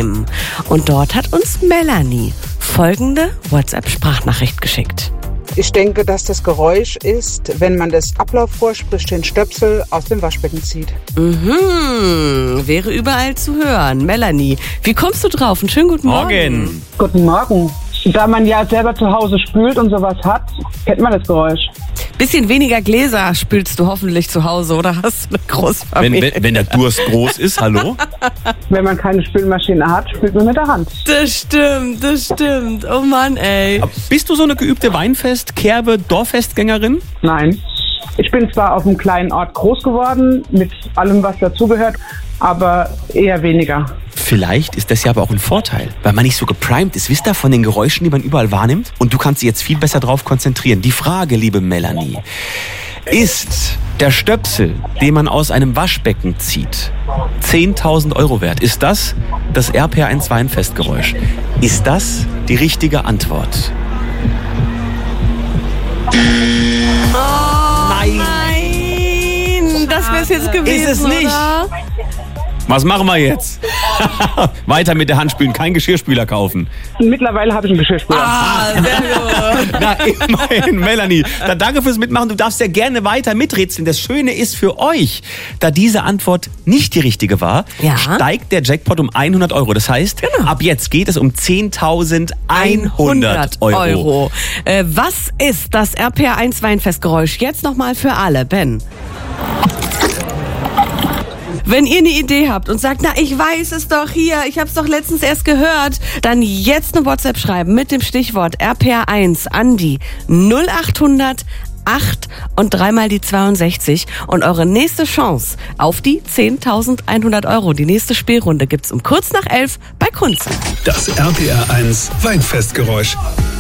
Themen. Und dort hat uns Melanie folgende WhatsApp-Sprachnachricht geschickt. Ich denke, dass das Geräusch ist, wenn man das Ablaufrohr, sprich den Stöpsel, aus dem Waschbecken zieht. Wäre überall zu hören. Melanie, wie kommst du drauf? Einen schönen guten Morgen. Guten Morgen. Da man ja selber zu Hause spült und sowas hat, kennt man das Geräusch. Bisschen weniger Gläser spülst du hoffentlich zu Hause, oder hast du eine Großfamilie? Wenn der Durst groß ist, hallo? Wenn man keine Spülmaschine hat, spült man mit der Hand. Das stimmt. Oh Mann, ey. Bist du so eine geübte Weinfest-, Kerbe-, Dorffestgängerin? Nein. Ich bin zwar auf einem kleinen Ort groß geworden, mit allem, was dazugehört, aber eher weniger. Vielleicht ist das ja aber auch ein Vorteil, weil man nicht so geprimed ist, wisst ihr, von den Geräuschen, die man überall wahrnimmt. Und du kannst dich jetzt viel besser drauf konzentrieren. Die Frage, liebe Melanie, ist der Stöpsel, den man aus einem Waschbecken zieht, 10.000 Euro wert? Ist das RPR1 Weinfestgeräusch? Ist das die richtige Antwort? Nein, das wäre es jetzt gewesen, Ist es nicht? oder? Was machen wir jetzt? Weiter mit der Hand spülen, kein Geschirrspüler kaufen. Mittlerweile habe ich einen Geschirrspüler. Sehr gut. Na, immerhin, Melanie. Dann danke fürs Mitmachen. Du darfst ja gerne weiter miträtseln. Das Schöne ist für euch, da diese Antwort nicht die richtige war, Ja. steigt der Jackpot um 100 Euro. Das heißt, ab jetzt geht es um 10.100 Euro. Was ist das RPR1 Weinfestgeräusch? Jetzt nochmal für alle. Ben. Wenn ihr eine Idee habt und sagt, na, ich weiß es doch hier, ich habe es doch letztens erst gehört, dann jetzt eine WhatsApp schreiben mit dem Stichwort RPR1 an die 0800 8 und 3 mal die 62 und eure nächste Chance auf die 10.100 Euro. Die nächste Spielrunde gibt's um kurz nach 11 bei Kunst. Das RPR1 Weinfestgeräusch.